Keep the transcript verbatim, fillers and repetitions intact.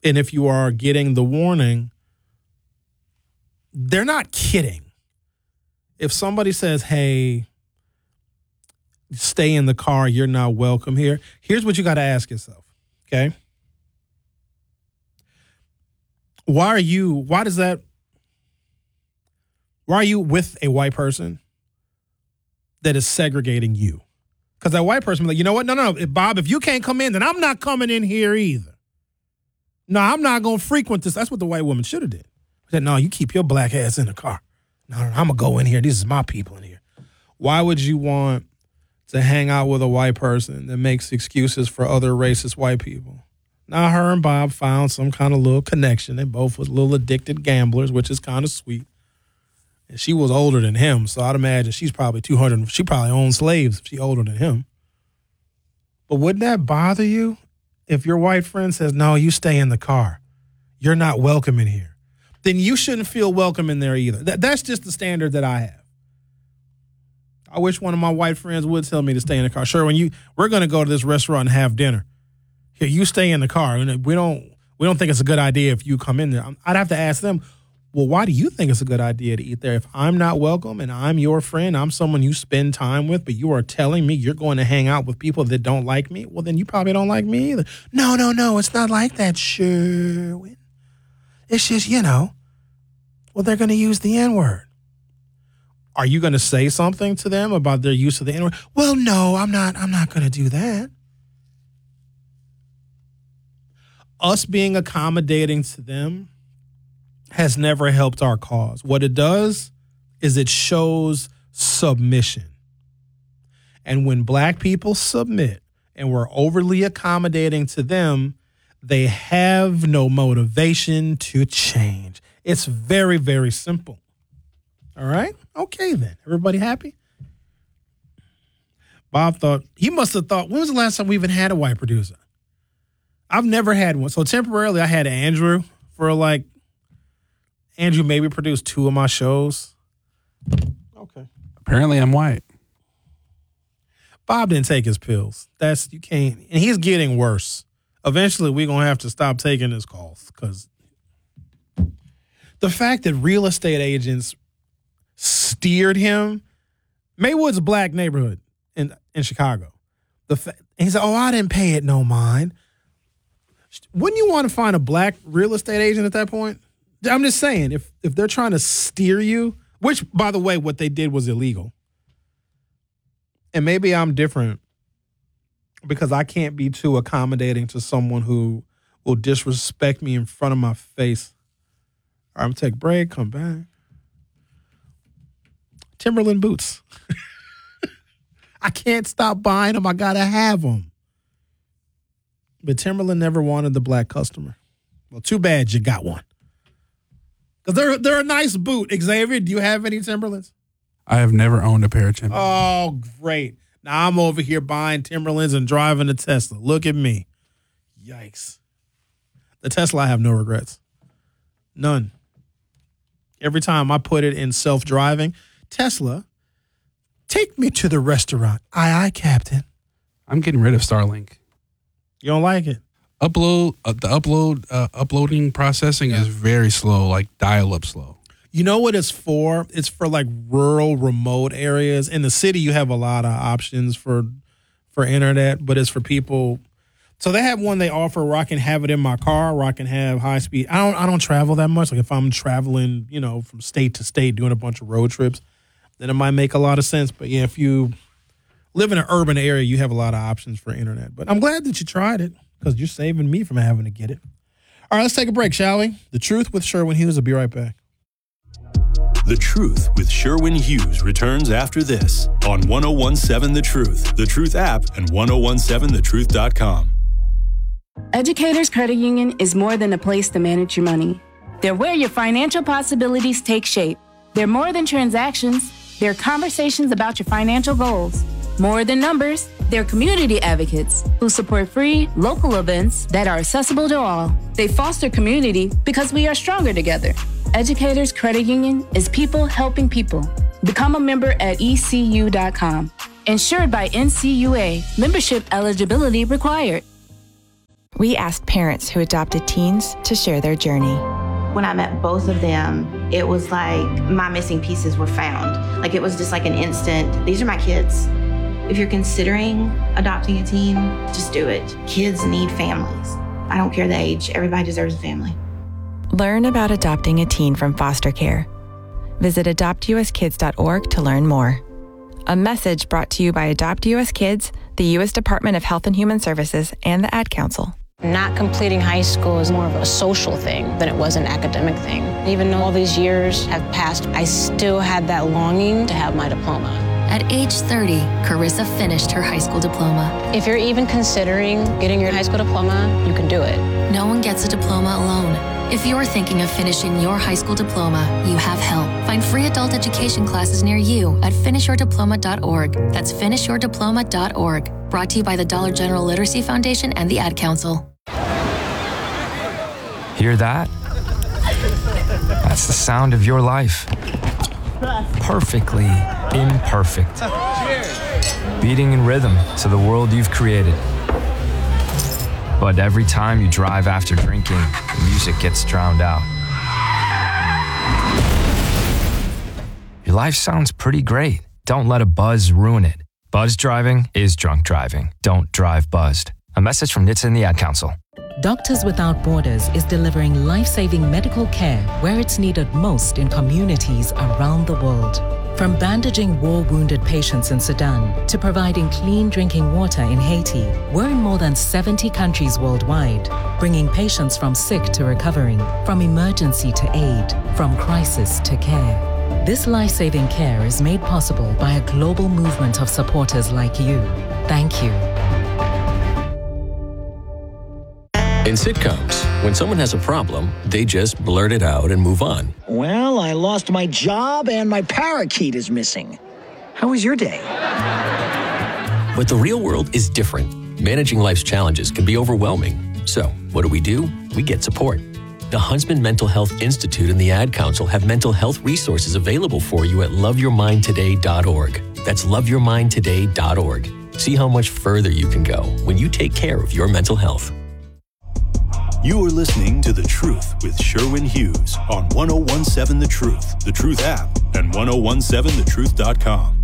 and if you are getting the warning, they're not kidding. If somebody says, hey, stay in the car, you're not welcome here, here's what you got to ask yourself, okay? Why are you, why does that, why are you with a white person that is segregating you? Because that white person will be like, you know what? No, no, no. Bob, if you can't come in, then I'm not coming in here either. No, I'm not going to frequent this. That's what the white woman should have did. Said, no, you keep your black ass in the car. No, no, I'm going to go in here. This is my people in here. Why would you want to hang out with a white person that makes excuses for other racist white people? Now, her and Bob found some kind of little connection. They both was little addicted gamblers, which is kind of sweet. And she was older than him, so I'd imagine she's probably two hundred. She probably owns slaves if she's older than him. But wouldn't that bother you if your white friend says, no, you stay in the car. You're not welcome in here. Then you shouldn't feel welcome in there either. That, that's just the standard that I have. I wish one of my white friends would tell me to stay in the car. Sure, when you we're going to go to this restaurant and have dinner. Here, you stay in the car. And we don't we don't think it's a good idea if you come in there. I'd have to ask them, well, why do you think it's a good idea to eat there? If I'm not welcome and I'm your friend, I'm someone you spend time with, but you are telling me you're going to hang out with people that don't like me, well, then you probably don't like me either. No, no, no, it's not like that, Sherwin. It's just, you know, well, they're going to use the N-word. Are you going to say something to them about their use of the N-word? Well, no, I'm not, I'm not going to do that. Us being accommodating to them has never helped our cause. What it does is it shows submission. And when black people submit and we're overly accommodating to them, they have no motivation to change. It's very, very simple. All right? Okay, then. Everybody happy? Bob thought, he must have thought, when was the last time we even had a white producer? I've never had one. So temporarily I had Andrew for like, Andrew maybe produced two of my shows. Okay. Apparently I'm white. Bob didn't take his pills. That's, you can't, and he's getting worse. Eventually we're going to have to stop taking his calls because the fact that real estate agents steered him, Maywood's a black neighborhood in, in Chicago. The fa- and he said, oh, I didn't pay it no mind. Wouldn't you want to find a black real estate agent at that point? I'm just saying, if if they're trying to steer you, which, by the way, what they did was illegal. And maybe I'm different because I can't be too accommodating to someone who will disrespect me in front of my face. All right, I'm going to take a break, come back. Timberland boots. I can't stop buying them. I got to have them. But Timberland never wanted the black customer. Well, too bad you got one. Because they're, they're a nice boot. Xavier, do you have any Timberlands? I have never owned a pair of Timberlands. Oh, great. Now I'm over here buying Timberlands and driving a Tesla. Look at me. Yikes. The Tesla, I have no regrets. None. Every time I put it in self-driving, Tesla, take me to the restaurant. Aye, aye, Captain. I'm getting rid of Starlink. You don't like it? Upload uh, the upload uh, uploading processing yeah. is very slow, like dial-up slow. You know what it's for? It's for like rural, remote areas. In the city, you have a lot of options for for internet, but it's for people. So they have one they offer where I can have it in my car, where I can have high speed. I don't I don't travel that much. Like if I'm traveling, you know, from state to state, doing a bunch of road trips, then it might make a lot of sense. But yeah, if you live in an urban area, you have a lot of options for internet. But I'm glad that you tried it because you're saving me from having to get it. All right, let's take a break, shall we? The Truth with Sherwin Hughes. I'll be right back. The Truth with Sherwin Hughes returns after this on ten seventeen The Truth, The Truth app, and ten seventeen the truth dot com. Educators Credit Union is more than a place to manage your money. They're where your financial possibilities take shape. They're more than transactions. They're conversations about your financial goals. More than numbers, they're community advocates who support free, local events that are accessible to all. They foster community because we are stronger together. Educators Credit Union is people helping people. Become a member at E C U dot com. Insured by N C U A. Membership eligibility required. We asked parents who adopted teens to share their journey. When I met both of them, it was like my missing pieces were found. Like it was just like an instant, these are my kids. If you're considering adopting a teen, just do it. Kids need families. I don't care the age, everybody deserves a family. Learn about adopting a teen from foster care. Visit adopt u s kids dot org to learn more. A message brought to you by Adopt U S Kids, the U S Department of Health and Human Services, and the Ad Council. Not completing high school is more of a social thing than it was an academic thing. Even though all these years have passed, I still had that longing to have my diploma. At age thirty, Carissa finished her high school diploma. If you're even considering getting your high school diploma, you can do it. No one gets a diploma alone. If you're thinking of finishing your high school diploma, you have help. Find free adult education classes near you at finish your diploma dot org. That's finish your diploma dot org. Brought to you by the Dollar General Literacy Foundation and the Ad Council. Hear that? That's the sound of your life. Perfectly imperfect. Beating in rhythm to the world you've created. But every time you drive after drinking, the music gets drowned out. Your life sounds pretty great. Don't let a buzz ruin it. Buzz driving is drunk driving. Don't drive buzzed. A message from N H T S A and the Ad Council. Doctors Without Borders is delivering life-saving medical care where it's needed most in communities around the world. From bandaging war-wounded patients in Sudan to providing clean drinking water in Haiti, we're in more than seventy countries worldwide, bringing patients from sick to recovering, from emergency to aid, from crisis to care. This life-saving care is made possible by a global movement of supporters like you. Thank you. In sitcoms, when someone has a problem, they just blurt it out and move on. Well, I lost my job and my parakeet is missing. How was your day? But the real world is different. Managing life's challenges can be overwhelming. So, what do we do? We get support. The Huntsman Mental Health Institute and the Ad Council have mental health resources available for you at love your mind today dot org. That's love your mind today dot org. See how much further you can go when you take care of your mental health. You are listening to The Truth with Sherwin Hughes on ten seventeen The Truth, The Truth app, and ten seventeen the truth dot com.